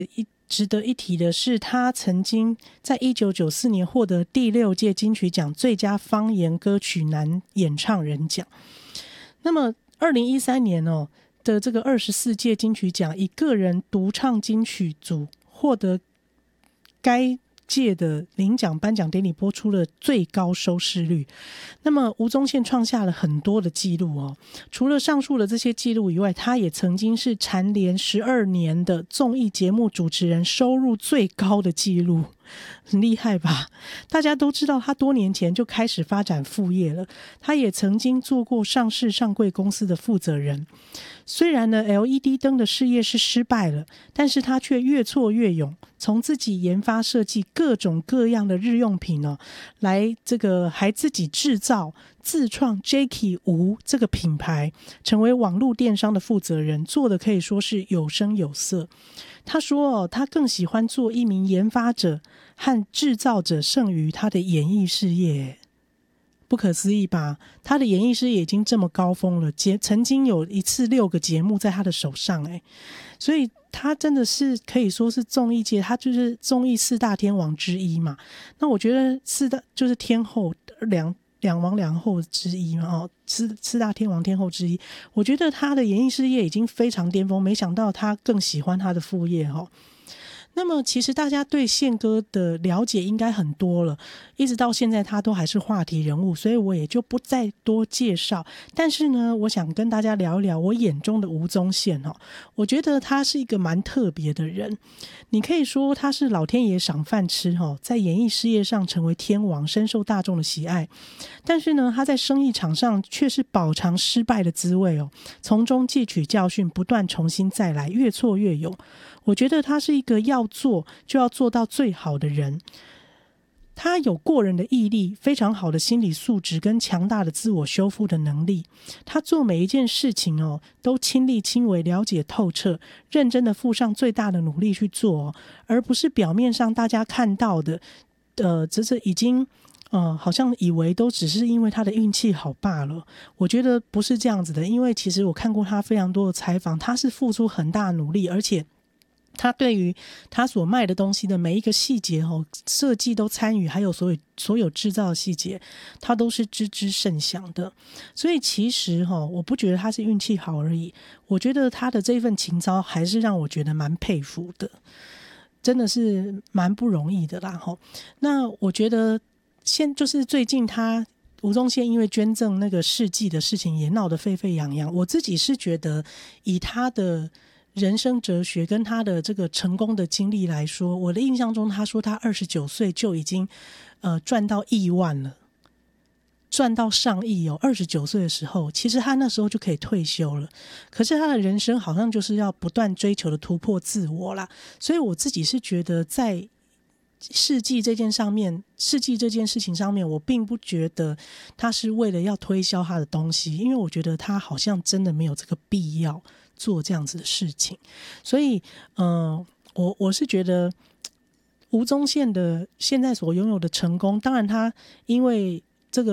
值得一提的是，他曾经在1994年获得第6届金曲奖最佳方言歌曲男演唱人奖。那么2013年的这个24届金曲奖，以个人独唱金曲组获得该届的领奖颁奖典礼播出了最高收视率。那么吴宗宪创下了很多的记录除了上述的这些记录以外，他也曾经是蝉联12年的综艺节目主持人收入最高的记录，很厉害吧？大家都知道他多年前就开始发展副业了，他也曾经做过上市上柜公司的负责人。虽然呢 LED 灯的事业是失败了，但是他却越挫越勇，从自己研发设计各种各样的日用品来还自己制造自创 Jacky 吴这个品牌，成为网络电商的负责人，做的可以说是有声有色。他说他更喜欢做一名研发者和制造者胜于他的演艺事业。不可思议吧？他的演艺事业已经这么高峰了，曾经有一次6个节目在他的手上所以他真的是可以说是综艺界，他就是综艺4大天王之一嘛。那我觉得就是天后两王两后之一嘛四大天王天后之一。我觉得他的演艺事业已经非常巅峰，没想到他更喜欢他的副业那么其实大家对宪哥的了解应该很多了，一直到现在他都还是话题人物，所以我也就不再多介绍。但是呢，我想跟大家聊一聊我眼中的吴宗宪我觉得他是一个蛮特别的人，你可以说他是老天爷赏饭吃在演艺事业上成为天王，深受大众的喜爱。但是呢，他在生意场上却是饱尝失败的滋味从中汲取教训，不断重新再来，越挫越勇。我觉得他是一个要做就要做到最好的人，他有过人的毅力，非常好的心理素质跟强大的自我修复的能力。他做每一件事情都亲力亲为，了解透彻，认真的付上最大的努力去做而不是表面上大家看到的这已经好像以为都只是因为他的运气好罢了。我觉得不是这样子的，因为其实我看过他非常多的采访，他是付出很大的努力，而且他对于他所卖的东西的每一个细节设计都参与，还有所有制造的细节他都是知之甚详的。所以其实我不觉得他是运气好而已，我觉得他的这份情操还是让我觉得蛮佩服的，真的是蛮不容易的啦那我觉得就是最近吴宗宪因为捐赠那个世纪的事情也闹得沸沸扬扬，我自己是觉得以他的人生哲学跟他的这个成功的经历来说，我的印象中他说他29岁就已经赚到亿万了，赚到上亿29岁的时候，其实他那时候就可以退休了。可是他的人生好像就是要不断追求的突破自我啦，所以我自己是觉得在世纪这件事情上面，我并不觉得他是为了要推销他的东西，因为我觉得他好像真的没有这个必要做这样子的事情。所以我是觉得吴宗宪的现在所拥有的成功，当然他因为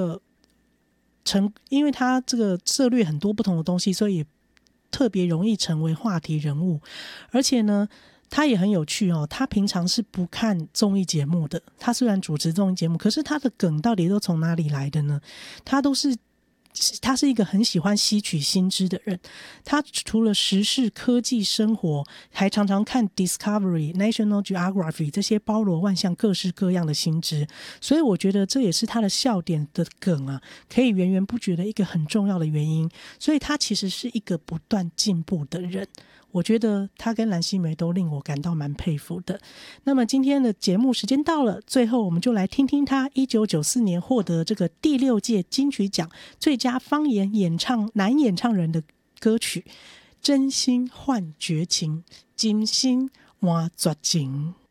他这个涉猎很多不同的东西，所以也特别容易成为话题人物。而且呢他也很有趣他平常是不看综艺节目的，他虽然主持综艺节目，可是他的梗到底都从哪里来的呢？他是一个很喜欢吸取新知的人，他除了时事、科技、生活，还常常看 Discovery、National Geography 这些包罗万象、各式各样的新知，所以我觉得这也是他的笑点的梗可以源源不绝的一个很重要的原因。所以他其实是一个不断进步的人，我觉得他跟蓝心湄都令我感到蛮佩服的。那么今天的节目时间到了，最后我们就来听听他1994年获得这个第6届金曲奖最佳方言男演唱人的歌曲《真心换绝情》，真心换绝情。